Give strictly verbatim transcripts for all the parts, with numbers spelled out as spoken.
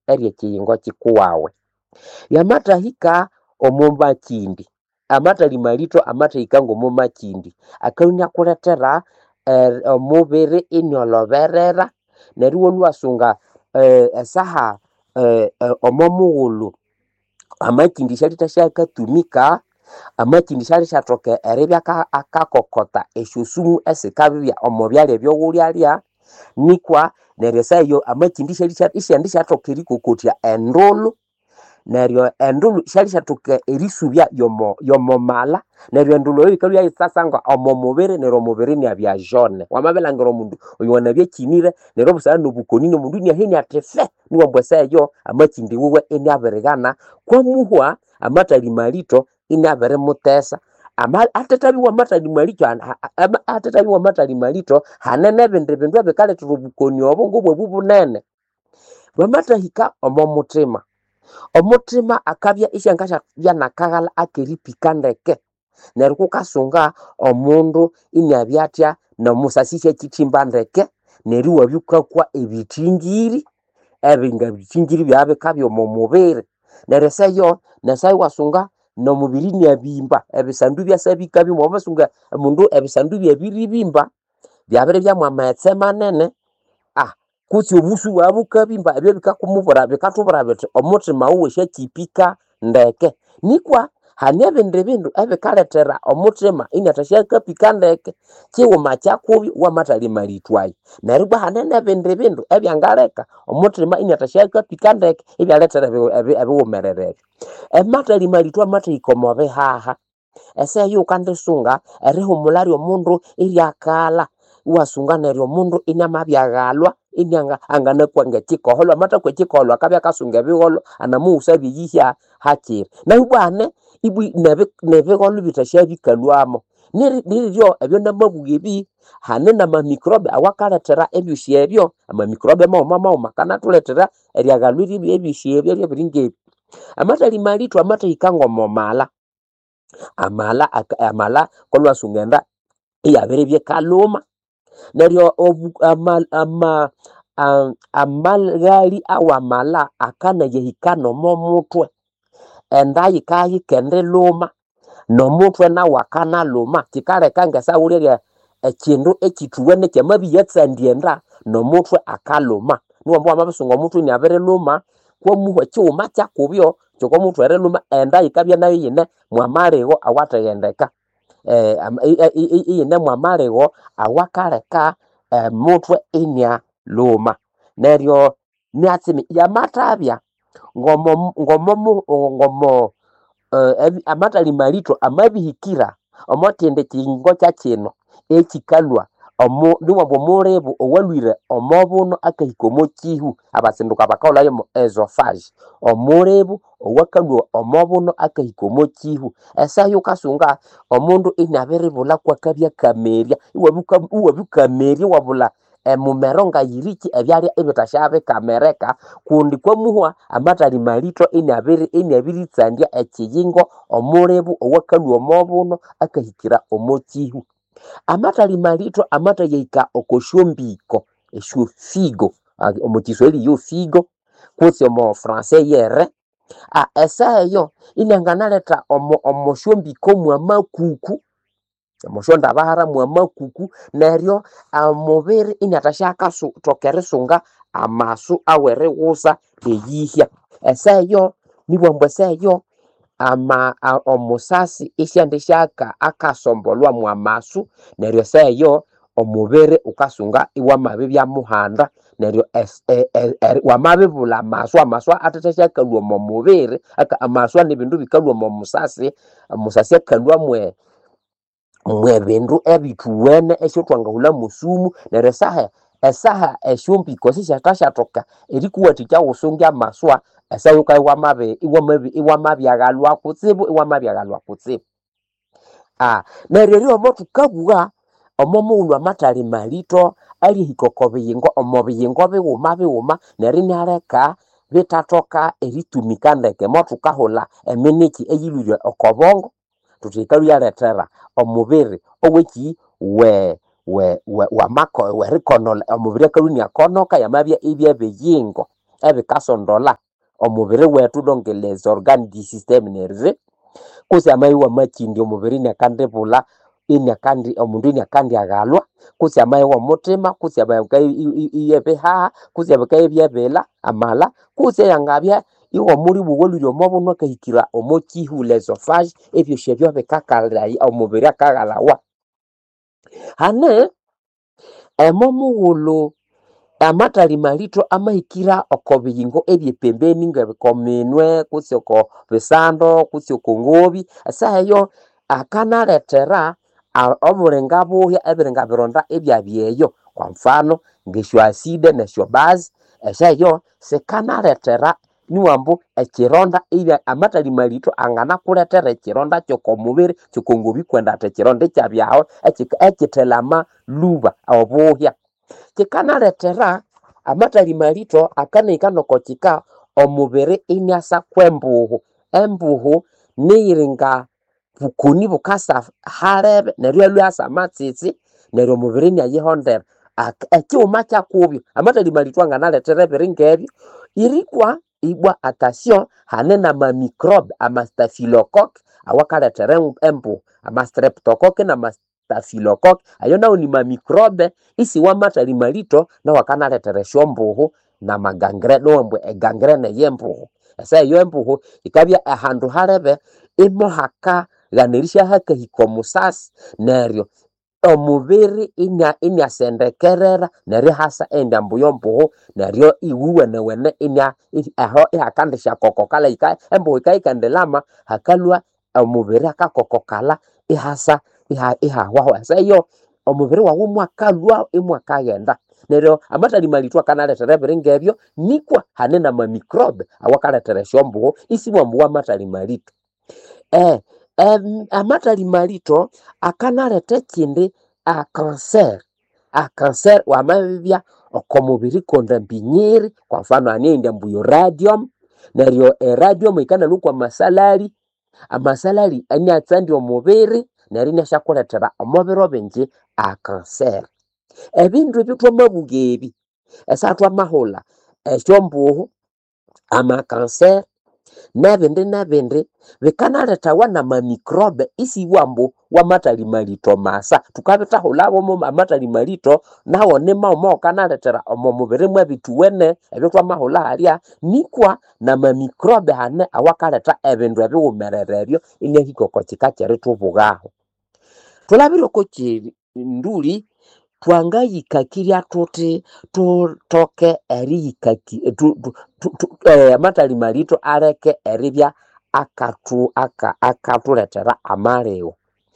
eri ekiyingo kikuwawe. Yamatahika omumakindi amata limalito amata ikango mumakindi akaunya kuletera er, omubiri inyoloberera neriwo lwasunga eh, esaha eh, eh, omomughulu amakindi shalita shakatumika amakindi shali shatoke eribya akakokota eshusumu esikabibya omubyale ebyoghulyalia nikwa neryo sayo amakindi shali ishandi shatoke erikokotya endulu neryo endulu shali shatoke erisubya yomo yomo mala neryo endulu eyo ikalya isasanga omo mubiri neryo mubiri nya bya jaune wamabelangiro mundu oyo wanabya kinire neryo busana nobukoni no mundu nya henya tefe niwo mbweseyo amakindi wuwe enyabirigana kwa muhwa amatali malito inabere mutesa ama atatabi wa matali malito atatabi wa matali malito hanene bende bindu bekale turubukoni obo ngobwe bubunene wamatahika omo mutima omutima akabya isyangasha byanakagala akeripikandeke neryo kukasunga omundu inyabyatya nomusasisya kitimba ndeke neryo wabyukakwa ebitingiri ebinga bitingiri byabekabya omu mubiri neryo seyo nesayo wasunga no mubiri nyabimba ebisandu byasabikabya mu basunga mundu ebisandu byabiribimba byabere bya mwamaetse manene ah kutsi obusu wabukabimba ebyo bikakumubura bikatubura bithi omutima uwe shakipika ndeke nikwa hanya bende bindu ebikaletera omutima inatashyaka pika ndeke kiwuma kyakubyo wamatali malitwayi neryo bwa hanene bende bindu ebyangaleka omutima inatashyaka pika ndeke ebyaletera ebiwumerere ematali malitwa mata ikomobe haha eseyo kandisunga erihumulari omundu iryakala wasunga neryo omundu inyamabyagalwa inyanga angana kwanga kikoholwa mata kwa kikoholwa kabya kasunga bigolo anamuusabi yihya hakiri na ubane ibu nebe nebegolo bitashabikalwamo niri niryo ebyo namabugebi hanena ma microbe awakaletera ebyushye ebyo ama microbe ma mama makana tuletera eryagalwiri ebyushye ebyo byabiringe amatali malito amata ikango momala amala amala kolwa sungenda iyabere byekaluma neryo ama ama amalgali awamala akana yehikano momutwe endayi kayi kende luma nomutwe na wakana luma kikale kanga sawulya ekindu ekituwene kyamabi yatsandienda nomutwe akaluma niwambo amabisunga omutwe ni abere luma kwa muhwe kiuma kyakubyo kyoko mutwe ere luma endayi kabya nayo yine mwamalego awategendeka eh iyine mwamalego awakaleka eh, mutwe inya luma neryo nyatsimi yamatabya ngomo ngomo ngomo uh, amatali malito amabihikira omotende kingo kya kino ekikalwa omo niwambo morebu owalwire omobuno akahikomo kihu abasinduka bakaola yo esophageal omorebu owakalwa omobuno akahikomo kihu esayo kasunga omundu inaberibula kwa kabya kamerya iwabuka iwabukamerya wabula emumeronga yiriki ebyali ebitashabe kamereka kundi kwa muhwa amatali malito inabiri inabiri tsandia ekiyingo omurebu owakalwa omobuno akahikira omokihu amatali malito amata yika okoshombiko esho figo omutisweli yo figo kutsi omo français yere a esayo inanganaleta omo omoshombiko mwa makuku omoshonda bahara mwa makuku neryo amubiri inatashaka su tokeresunga amasu awere gusa eyihya esayo nibwambwe seyo ama omusasi isyandishaka akasombolwa mwa masu neryo seyo omubiri ukasunga iwamabe bya muhanda neryo e, e, e, wamabibula masu amasu atatashaka lwa mu mubiri aka amasu n'ibindu bikalwa mu musasi musasi akalwa mwe mwe bindu ebituwene esyo twangahula musumu neryo saha esaha eshombiko sishatashatoka erikuwatikya usungya maswa esayuka iwamabe iwamabe iwamabyagalwa kutsibu iwamabyagalwa kutsibu ah neryo ryo motu kabwa omomuulu amatali malito ali hikokobiyingo omobiyingo biwuma biwuma neryo nyaleka bitatoka eritumika ndeke motu kahola eminiki eyilulwe okobongo tutikali yaletera omubiri oweki we we we wamako we rikono omubiri kalunya konoka yamabya ibya beyingo ebikasondola omubiri wetu donge les organes du système nerveux kusi amaiwa machindi omubiri nyakandibula inyakandi omundu inyakandi agalwa kusi amaiwa mutima kusi amaiwa iyebeha kusi amaiwa byebela amala kusi yangabya iwo muri buwolulyo mobuno kahikira omokihu l'esophage ebyo shebyo bikakalai omubiri akagalawa hane emomugulo amatali malito amahikira okobiyingo ebyepembeni ngabikominwe kusi oko bisando kusi oko ngobi asayo akanaletera oburenga buhya ebirenga bironda ebyabyeyo kwa mfano ngesho acide nesho base asayo sekanaletera niwambu ekironda iya amatali malito angana kuletera ekironda kyoko mubiri kyoko ngobi kwenda tekironda kyabyaho ekitelama luba obuhya kikanaletera amatali malito akanaikanokochika omubiri inyasa kwembuhu embuhu niyiringa bukuni bukasa harebe neryo lwasa matsitsi neryo mubiri nyayihondera ekiuma kyakubyo amatali malito anganaletera ebiringebyo irikwa ibwa attention hanena ma microbe ama staphylococcus awakaletera embuhu ama streptococcus na staphylococcus ayo nawo ni ma microbe isi wamatali malito na wakanaletera shombuhu na magangre dombwe egangrene yembuhu esa yembuhu ikabya ahandu harebe imo haka ganirisha haka hikomusasi neryo omubiri inya inya sendekerera neryo hasa enda mbuyombuhu neryo iwuwene wene inya aho ihakandisha kokokala ika embuhu ikaikandelama hakalwa omubiri akakokokala ihasa iha iha waho asayo omubiri wawo mwakalwa imwakagenda neryo amatali malito akanaletera ebiringebyo nikwa hanena ma microbe awakaletera shombuhu isimwambu amatali malito eh Um, amatali malito akanaleta kindi a cancer a cancer wa mabibya okomubiri konda mbinyiri kwa mfano anenda mbuyo radium neryo e radium ikana lukwa masalari amasalari anyatsandi omubiri neryo nyashakuletera omubiri obenje a cancer ebindu bitwa mabugebi esatwa mahula eshombuhu ama cancer nebindi nebindi bikanaleta wana ma microbe isi wambu wamatali malito masa tukabitahulabo mu amatali malito nawo nema omo kanaletera omo mubiri mwe bituwene ebitwa mahula halya nikwa na ma microbe hane awakaleta ebindu ebiwumerereryo inya hikoko kikakere tubugaho tulabiro kochi nduli twangayikakirya tuti tutoke eriyikaki tu, tu, tu, tu, eh, amatali malito areke eribya akatu aka akatuletera amareo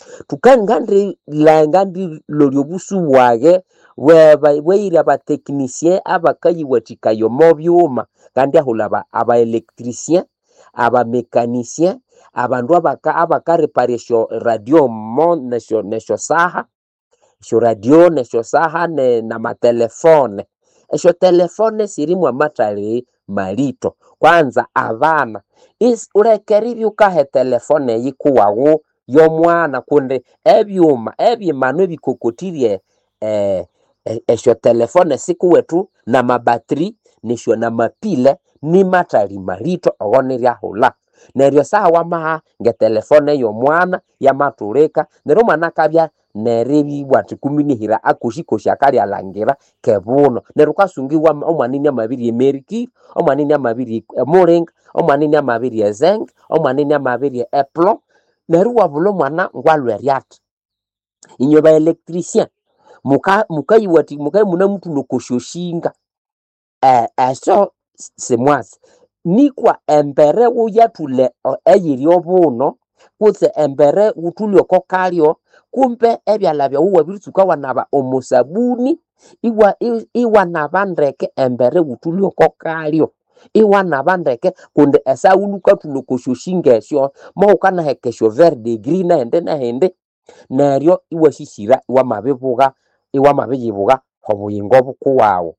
tukangandi langandi lolyobusu wage weba weira ba technicien abakayiwathikayo mo byuma kandi ahulaba aba electricien aba mécanicien abandu abaka abaka reparation radio mon nesho nesho saha sho radio nesho saha ne na matelefone esho telefone sirimu amatali malito kwanza abana is urekeri ukahe telefone yikuwawo yomwana kunde ebyuma ebyimano bikokotirie eh esho telefone sikuwetu na mabatri nisho na mapile ni matali malito ogoneria hula neryo sawa maha nge telefone yomwana yamatureka neryo mwana kabya nerebi bwati kuminihira akushikoshi akali alangira kebuno neryo kasungiwa omwanini amabiri emeriki omwanini amabiri moring omwanini amabiri ezeng omwanini amabiri eplo neryo wabulo mwana ngwalweryat inyo ba electricien muka mukayiwati mukayi muna mtu nokoshoshinga eh eso semwasi nikwa embere uyatule eyiri obuno kutse embere utulyo kokalyo kumbe ebyalabya uwa birutsuka wanaba omosabuni iwa iwa nabandeke embere utulyo kokalyo iwa nabandeke kunde esawuluka tunokoshoshingesho mo ukana hekesho verde green ende na hende neryo iwa shishira iwa mabibuga iwa mabiyibuga hobuyingo bukuwawo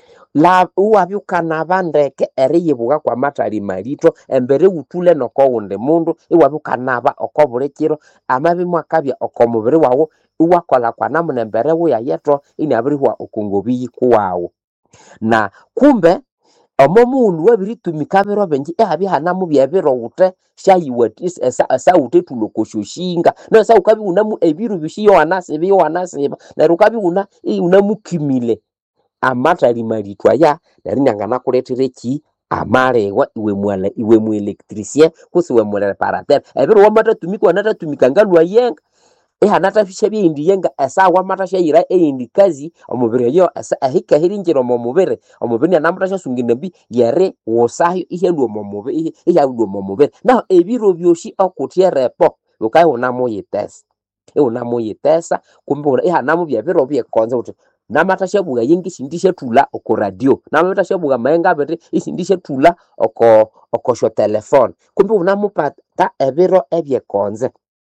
la uwabyukana bandeke eriyibuga kwa matali malito embere utule noko wunde mundu iwabyukanaba okoburekiro amabi mwakabya okomubiri wawo uwakola kwa namuna embere wuya yeto iniabirihwa okungobi yikuwawo na kumbe omomundu wabiritumika biro benji ehabi hanamu byebiro ute shayiwatis esa esa ute tulokoshoshinga no sa ukabi unamu ebiru bishiyo wanase biyo wanase na rukabi una unamu kimile amatali malitwa ya narinyangana kuletire ki amarewa iwe mwala iwe mu electricien kusi we mu reparateur ebiro wamata tumika wanata tumika ngalwa yenga ehanata fishabye indi yenga esa wamata shayira eindi kazi omubiri yo esa ahika hirinjiro mu mubiri omubiri namata shasungine bi yere wosayo ihelu mu mubiri ihelu mu mubiri na ebiro byoshi akutie repo ukai unamo yitesa e unamo yitesa kumbe ihanamu bya biro bye konza uti namata shabuga yengi shindishe tula oko radio namata shabuga mayenga bete ishindishe tula oko oko sho telephone kumbe unamupata ebiro ebye konze.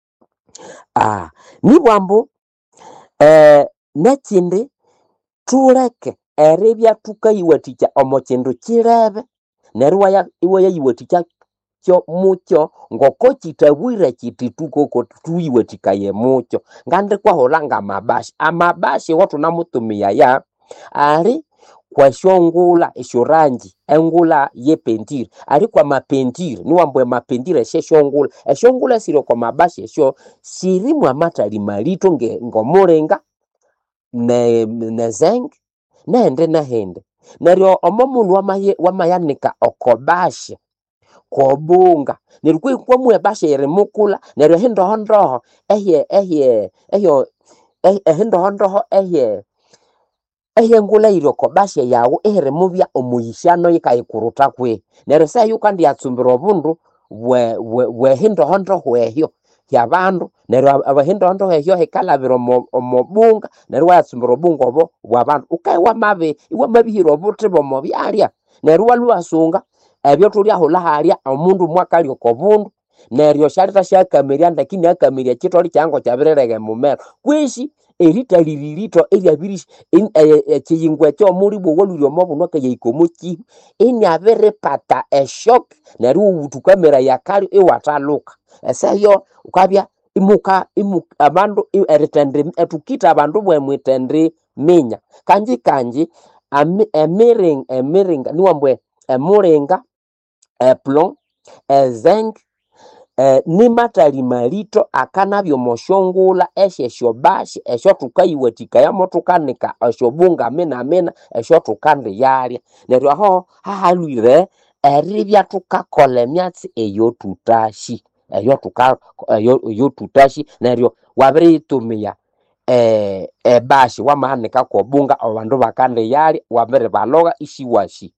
Ah, ni bwambu eh nekindi tuleke erebya tukayiwatikya omokindu kirebe nerwa ya iwe yayiwatikya kyo mucho ngoko kitabwire kiti tukoko tuyiwatikaye mucho ngande kwa holanga mabashi amabashi watu namutumia ya ari kwa shongula eshorangi engula ye pentire ari kwa mapentire ni wambwe mapentire she shongula eshongula siro kwa mabashi esho siri mwa matali malito nge ngomurenga ne ne zeng nende na hende neryo omomundu wamaye wamayanika okobashi kobunga nerukwe kwa mwe bashe yere mukula neryo hindo hondoho ehye ehye ehyo ehindo hondoho ehye ehye ngula iro kobashe yawo ehere mubya omuyishano yikayikuruta kwe neryo sayo kandi atsumbira obundu we we hindo hondoho ehyo yabandu neryo abahindo hondoho ehyo hekalabiro omobunga neryo atsumbira obunga obo bwabandu ukai wa mabe iwa mabihiro obuti bomo byalya neryo walwasunga ebyo tuli aho laharia omundu mwakali okobundu neryo sharita shakameria ndakini akameria kitoli cyango cyabirerege mumero kwishi erita liririto eryabirishi ekiyingwe cyo muri bwo walulyo mobunwa kayikomoki eni avere pata a shock neryo ubutukamera yakali ewataluka esayo ukabya imuka imuka abandu eritendre etukita abandu bwe mwitendre minya kanji kanji emiring emiring niwambwe emurenga eplon ezenk eh, ni matali malito akanabyo moshongula eshe shobashi esho tukayiwatika ya motukanika esho bunga mena mena esho tukande yalya neryo aho hahalwire eribya tukakola emyatsi eyo tutashi eyo tuka eyo tutashi neryo wabiritumia eh ebashi wamahanika ko bunga abandu bakande yalya wabere baloga ishiwashi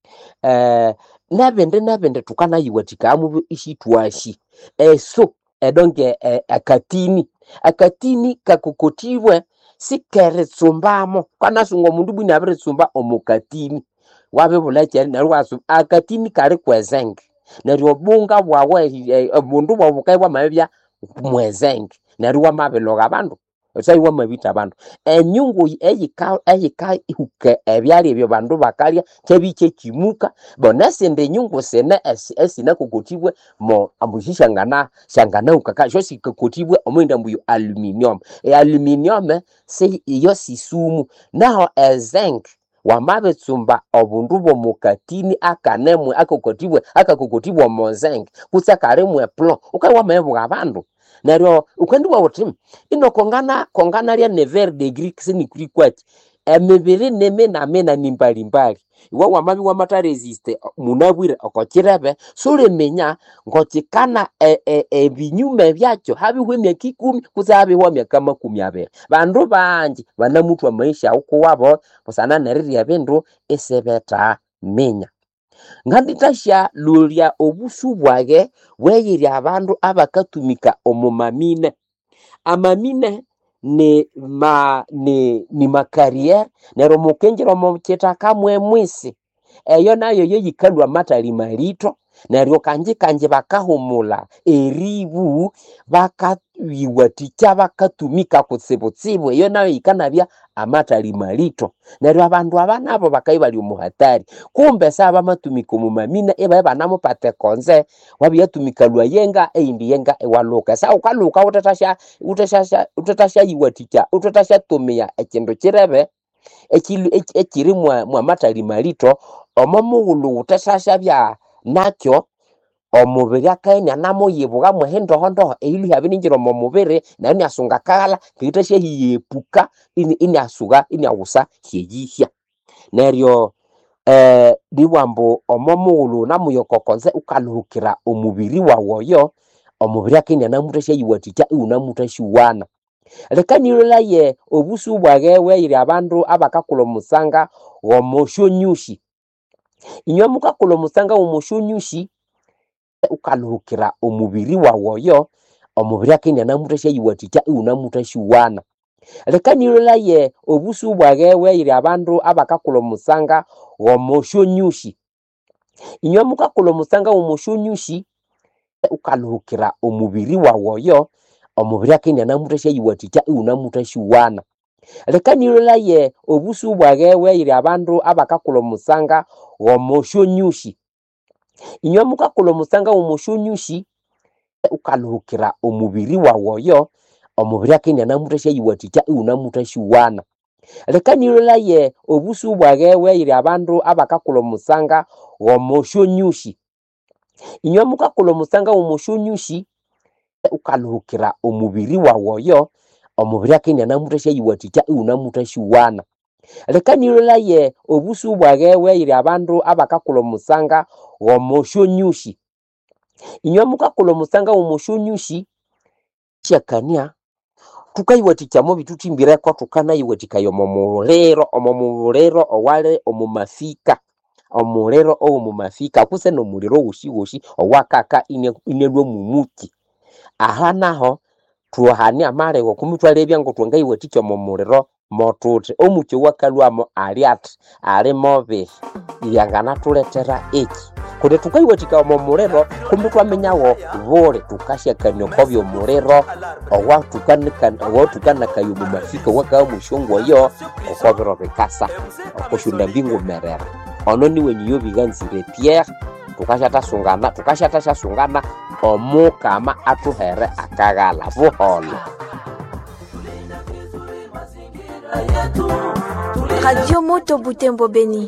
eh nabende nabende tukana yiwatika amu ishitwashi eso edonge eh, akatini akatini kakokotivwe sikeretsumbamo kana sungo mundu bwini abiretsumba omukatini wabe bulache narwasu akatini kari kwezenge neryo bunga bwawe eh, mundu bwabukai bwa mabya mwezenge neryo mabeloga abandu sai wa mabita abandu enyungu eyika eyika ihuke ebyali ebyo bandu bakalya kebike kimuka bonase nde nyungu sene esina kukotibwe mo ambushishangana shangana ukaka sho sikotibwe omwenda mbuyo aluminium e aluminium se iyo sisumu naho ezenk wamabe tsumba obundu bo mukatini akanemwe akokotibwe akakokotibwe mo zenk kusakaremwe plo ukai wamebwa abandu neryo ukandiwa wotim ino kongana kongana lya never degree kisini kuri kwati emebere neme na mena nimbali mbali iwa wamabi wa mata resiste munabwire okokirebe sule menya ngotikana e, e, e binyume byacyo habi hwemya kikumi kuzabi hwemya kama kumi abere bandu banji banamutwa maisha uko wabo busana neriri abindu esebeta menya nganditasha lulya obusu bwage weyiri abandu abakatumika omumamine amamine ni ma ni ni makariere nero mukenjero mu kitaka mwe mwisi eyo nayo yo yikalwa matali malito neryo kanji kanji bakahumula eribu bakayiwatikya bakatumika kutsibutsibu eyo nayo yikanabya amatali malito neryo abandu abanabo bakayibali umuhatari kumbe saba matumiko mumamina eba banamo pate konze wabiyatumika lwa yenga eindi yenga ewaluka sa ukaluka utatasha utatasha utatasha yiwatikya utatasha tumia ekindu kirebe ekili ekiri mwa mwa matali malito omo mughulu utashashabya nakyo omubiri akaenia namo yibuga muhendo hondo eili habininjiro mu mubiri na ni asunga kala kitashye hiyepuka ini ini asuga ini awusa hiyihya neryo eh diwambo omo mughulu namuyokokonze ukaluhukira omubiri wawoyo omubiri akenia namutashye yiwatikya unamutashyiwana lekanilola obusu bwage weyiri abandu abakakula omusanga womoshonyushi inywa mukakula omusanga womoshonyushi ukaluhukira omubiri wawoyo omubiri akenia namutashye yiwatikya unamutashyiwana lekanilola obusu bwage weyiri abandu abakakula omusanga womoshonyushi inywa mukakula omusanga womoshonyushi ukaluhukira omubiri wawoyo omubiri akenia namutashye yiwatikya unamutashyiwana lekanilola obusu bwage weyiri abandu abakakula omusanga womoshonyushi inywa mukakula omusanga womoshonyushi ukaluhukira omubiri wawoyo omubiri akenia namutashye yiwatikya unamutashyiwana lekanilola obusu bwage weyiri abandu abakakula omusanga womoshonyushi inywa mukakula omusanga womoshonyushi ukaluhukira omubiri wawoyo omubiri akenia namutashye yiwatikya unamutashyiwana lekanilola obusu bwage weyiri abandu abakakula omusanga womoshonyushi inywa mukakula omusanga womoshonyushi syakania tukayiwatikyamo bitutimbireko tukanayiwatikaya omo muliro omo muliro owali omu mafika omuliro owo mafika kuse nomuliro woshi woshi owakaka inelwe mumuki aha naho tuwahani amalego kumitwalebya ngo twangayiwatikya omo muliro motuthi omuki wakalwamo ali ati ali mobi yangana tuletera eki kude tukayiwatika omo muliro kumbi twamenyawo bole tukashyakania okobyo muliro owa tukanikana owa tukanakayo mu mafika wakawa mushongwayo okobiro bikasa okushunda mbingu merera ono niwe niyo biganzire Pierre tukashatasungana tukashatashasungana omukama atuhere akagala buholo. Radio Moto Butembo Beni.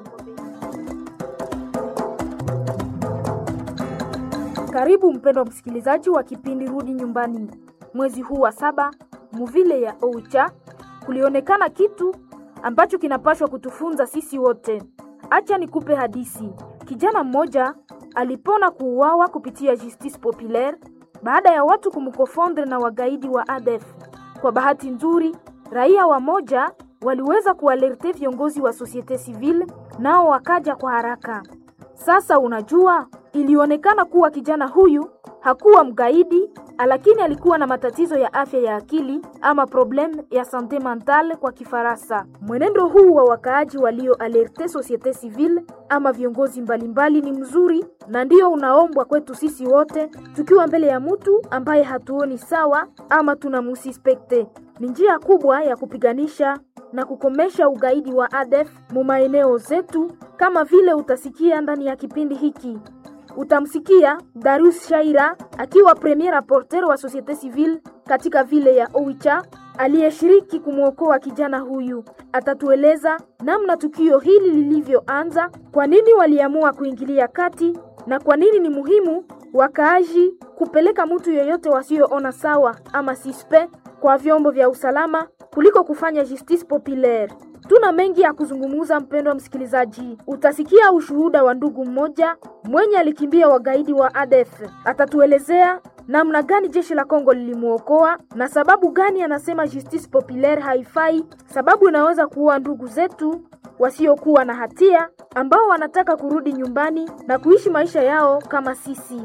Karibu mpendwa msikilizaji wa kipindi Rudi Nyumbani. Mwezi huu wa saba, muvile ya Oicha, kulionekana kitu ambacho kinapaswa kutufunza sisi wote. Acha nikupe hadisi. Kijana mmoja alipona kuuawa kupitia justice populaire baada ya watu kumkofondre na wagaidi wa A D F. Kwa bahati nzuri, raia wa moja waliweza kualerte viongozi wa societe civile nao wakaja kwa haraka. Sasa unajua, ilionekana kuwa kijana huyu hakuwa mgaidi, lakini alikuwa na matatizo ya afya ya akili ama problem ya sante mentale kwa Kifaransa. Mwenendo huu wa wakaaji walio alerte societe civile ama viongozi mbalimbali ni mzuri na ndio unaombwa kwetu sisi wote tukiwa mbele ya mtu ambaye hatuoni sawa ama tunamususpekte. Ni njia kubwa ya kupiganisha na kukomesha ugaidi wa A D F mu maeneo zetu, kama vile utasikia ndani ya kipindi hiki. Utamsikia Darius Shaira akiwa premier rapporteur wa societe civile katika vile ya Oicha aliyeshiriki kumuokoa kijana huyu. Atatueleza namna tukio hili lilivyoanza, kwa nini waliamua kuingilia kati na kwa nini ni muhimu wakaaji kupeleka mtu yeyote wasioona sawa ama sispe kwa vyombo vya usalama kuliko kufanya justice populaire. Tuna mengi ya kuzungumuza mpendwa msikilizaji. Utasikia ushuhuda wa ndugu mmoja mwenye alikimbia wagaidi wa A D F. Atatuelezea namna gani jeshi la Kongo lilimuokoa na sababu gani anasema justice populaire haifai, sababu inaweza kuua ndugu zetu wasiokuwa na hatia ambao wanataka kurudi nyumbani na kuishi maisha yao kama sisi.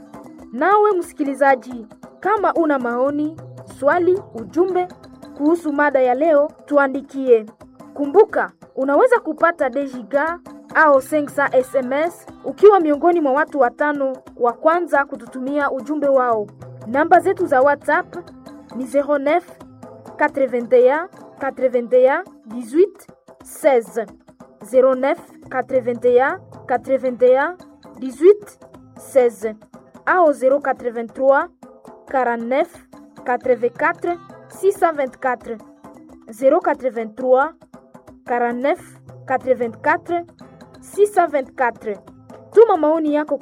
Nawe msikilizaji, kama una maoni, swali, ujumbe kuhusu mada ya leo, tuandikie. Kumbuka, unaweza kupata dejiga au sensa S M S ukiwa miongoni mwa watu watano wa kwanza kututumia ujumbe wao. Namba zetu za WhatsApp ni zero neuf quatre-vingt-un quatre-vingt-un dix-huit seize zero neuf quatre-vingt-un quatre-vingt-un dix-huit seize au zero quatre-vingt-trois quarante-neuf quatre-vingt-quatre six cent vingt-quatre zero quatre-vingt-trois quarante-neuf quatre-vingt-quatre six cent vingt-quatre. Tuma maoni yako